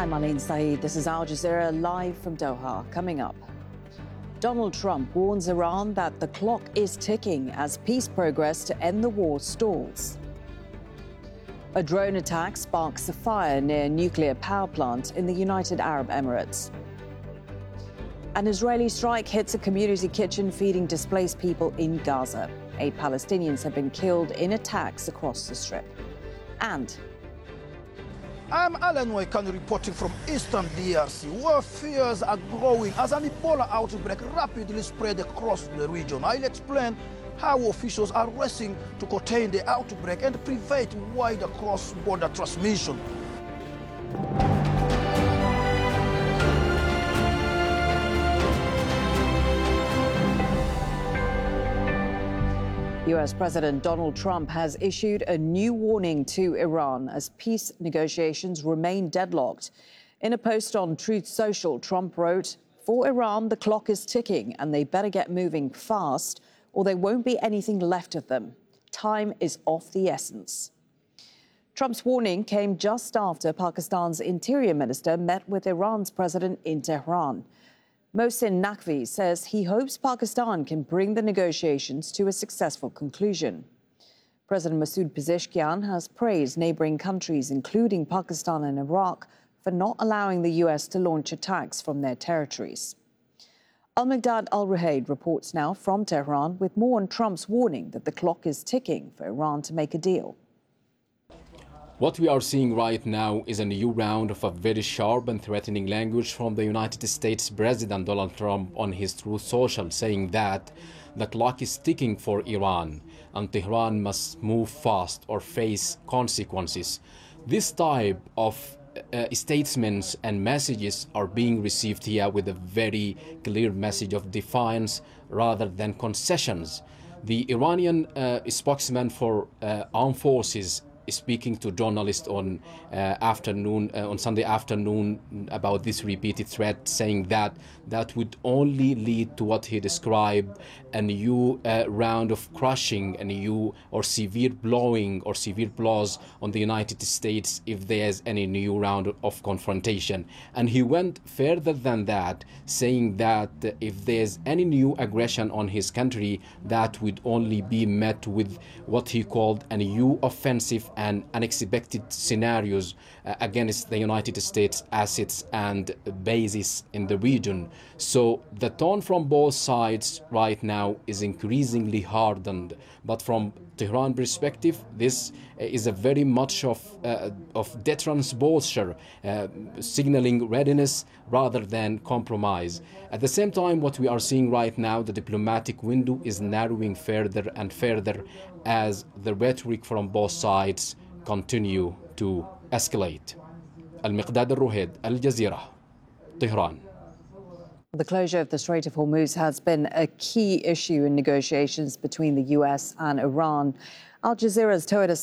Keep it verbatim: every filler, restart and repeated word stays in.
I'm Aline Saeed. This is Al Jazeera live from Doha. Coming up, Donald Trump warns Iran that the clock is ticking as peace progress to end the war stalls. A drone attack sparks a fire near a nuclear power plant in the United Arab Emirates. An Israeli strike hits a community kitchen feeding displaced people in Gaza. Eight Palestinians have been killed in attacks across the Strip. And I'm Alan Waikani reporting from Eastern D R C, where fears are growing as an Ebola outbreak rapidly spread across the region. I'll explain how officials are racing to contain the outbreak and prevent wider cross-border transmission. U S President Donald Trump has issued a new warning to Iran as peace negotiations remain deadlocked. In a post on Truth Social, Trump wrote, "For Iran, the clock is ticking and they better get moving fast or there won't be anything left of them. Time is of the essence." Trump's warning came just after Pakistan's Interior Minister met with Iran's president in Tehran. Mohsin Naqvi says he hopes Pakistan can bring the negotiations to a successful conclusion. President Masoud Pezeshkian has praised neighbouring countries, including Pakistan and Iraq, for not allowing the U S to launch attacks from their territories. Al-Miqdad Al-Ruhaid reports now from Tehran with more on Trump's warning that the clock is ticking for Iran to make a deal. What we are seeing right now is a new round of a very sharp and threatening language from the United States President Donald Trump on his Truth Social, saying that the clock is ticking for Iran and Tehran must move fast or face consequences. This type of uh, statements and messages are being received here with a very clear message of defiance rather than concessions. The Iranian uh, spokesman for uh, armed forces speaking to journalists on uh, afternoon uh, on Sunday afternoon about this repeated threat, saying that that would only lead to what he described a new uh, round of crushing, a new or severe blowing or severe blows on the United States if there's any new round of confrontation. And he went further than that, saying that if there's any new aggression on his country, that would only be met with what he called a new offensive and unexpected scenarios uh, against the United States assets and bases in the region. So the tone from both sides right now is increasingly hardened. But from Tehran perspective, this is a very much of, uh, of deterrence posture, uh, signaling readiness rather than compromise. At the same time, what we are seeing right now, the diplomatic window is narrowing further and further as the rhetoric from both sides continue to escalate. Al-Miqdad Al-Ruhaid, Al Jazeera, Tehran. The closure of the Strait of Hormuz has been a key issue in negotiations between the U S and Iran. Al Jazeera's Toyota